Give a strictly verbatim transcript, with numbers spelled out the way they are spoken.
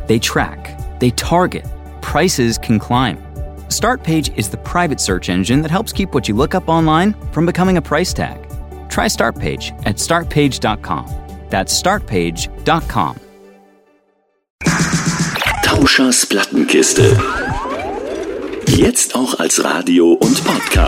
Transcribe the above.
They track, they target, prices can climb. Startpage is the private search engine that helps keep what you look up online from becoming a price tag. Try Startpage at start page dot com. That's start page dot com. Tauschers Plattenkiste. Jetzt auch als Radio und Podcast.